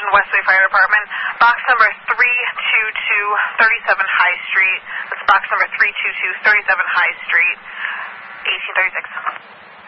Station, Westway Fire Department. Box number 322, 37 High Street. That's box number 322, 37 High Street, 1836.